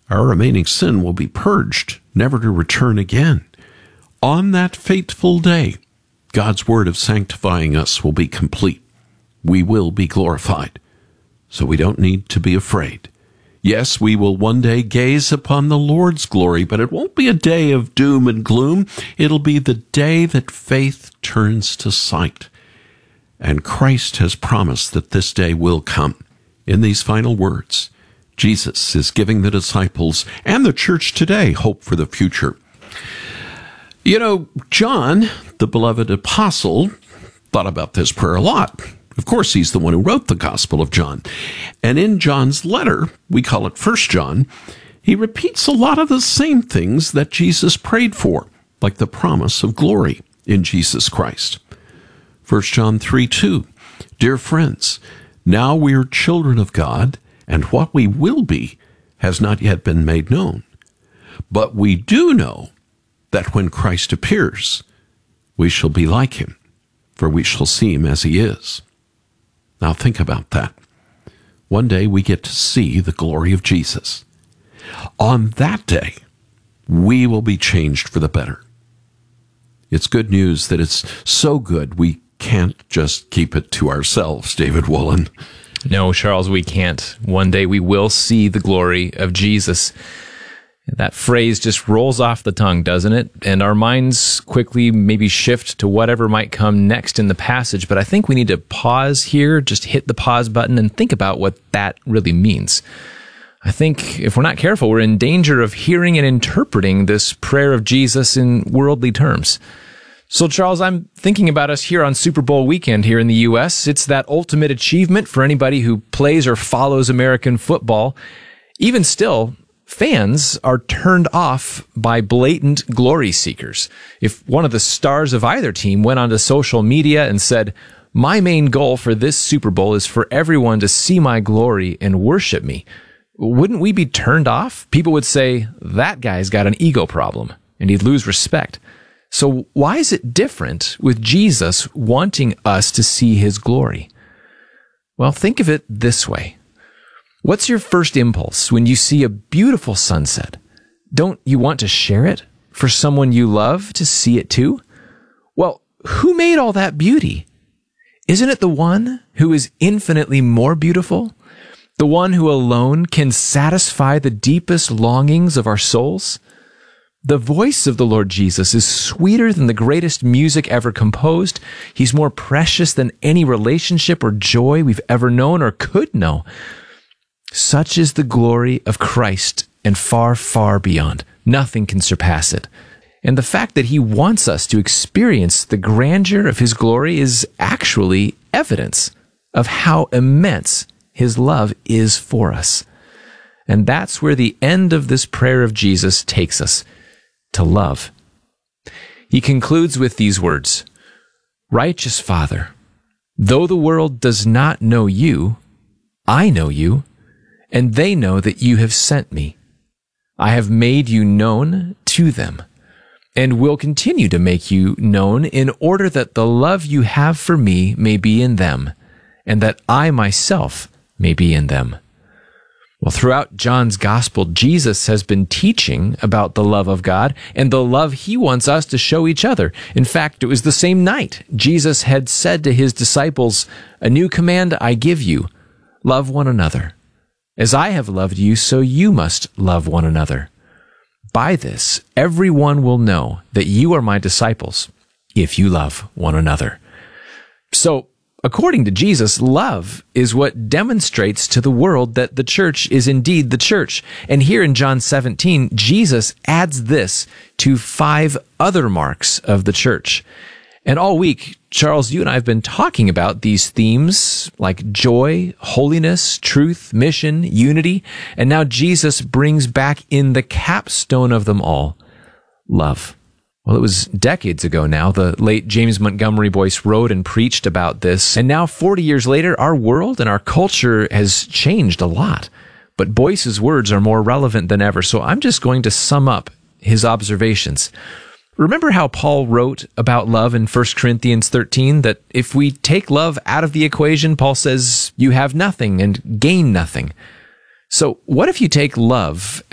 Our remaining sin will be purged, never to return again. On that fateful day, God's word of sanctifying us will be complete. We will be glorified. So we don't need to be afraid. Yes, we will one day gaze upon the Lord's glory, but it won't be a day of doom and gloom. It'll be the day that faith turns to sight. And Christ has promised that this day will come. In these final words, Jesus is giving the disciples and the church today hope for the future. You know, John, the beloved apostle, thought about this prayer a lot. Of course, he's the one who wrote the Gospel of John. And in John's letter, we call it 1 John, he repeats a lot of the same things that Jesus prayed for, like the promise of glory in Jesus Christ. 1 John 3:2, Dear friends, now we are children of God, and what we will be has not yet been made known. But we do know that when Christ appears, we shall be like him, for we shall see him as he is. Now think about that. One day we get to see the glory of Jesus. On that day, we will be changed for the better. It's good news that it's so good we can't just keep it to ourselves, David Woolen. No, Charles, we can't. One day we will see the glory of Jesus. That phrase just rolls off the tongue, doesn't it? And our minds quickly maybe shift to whatever might come next in the passage. But I think we need to pause here, just hit the pause button and think about what that really means. I think if we're not careful, we're in danger of hearing and interpreting this prayer of Jesus in worldly terms. So, Charles, I'm thinking about us here on Super Bowl weekend here in the U.S. It's that ultimate achievement for anybody who plays or follows American football. Even still, fans are turned off by blatant glory seekers. If one of the stars of either team went onto social media and said, my main goal for this Super Bowl is for everyone to see my glory and worship me, wouldn't we be turned off? People would say, that guy's got an ego problem, and he'd lose respect. So why is it different with Jesus wanting us to see his glory? Well, think of it this way. What's your first impulse when you see a beautiful sunset? Don't you want to share it for someone you love to see it too? Well, who made all that beauty? Isn't it the one who is infinitely more beautiful? The one who alone can satisfy the deepest longings of our souls? The voice of the Lord Jesus is sweeter than the greatest music ever composed. He's more precious than any relationship or joy we've ever known or could know. Such is the glory of Christ, and far, far beyond. Nothing can surpass it. And the fact that he wants us to experience the grandeur of his glory is actually evidence of how immense his love is for us. And that's where the end of this prayer of Jesus takes us, to love. He concludes with these words, Righteous Father, though the world does not know you, I know you, and they know that you have sent me. I have made you known to them, and will continue to make you known in order that the love you have for me may be in them, and that I myself may be in them. Well, throughout John's gospel, Jesus has been teaching about the love of God and the love he wants us to show each other. In fact, it was the same night Jesus had said to his disciples, A new command I give you, love one another. As I have loved you, so you must love one another. By this, everyone will know that you are my disciples, if you love one another. So, according to Jesus, love is what demonstrates to the world that the church is indeed the church. And here in John 17, Jesus adds this to 5 other marks of the church. And all week, Charles, you and I have been talking about these themes like joy, holiness, truth, mission, unity. And now Jesus brings back in the capstone of them all, love. Well, it was decades ago now. The late James Montgomery Boyce wrote and preached about this. And now 40 years later, our world and our culture has changed a lot. But Boyce's words are more relevant than ever. So I'm just going to sum up his observations. Remember how Paul wrote about love in 1 Corinthians 13, that if we take love out of the equation, Paul says, you have nothing and gain nothing. So what if you take love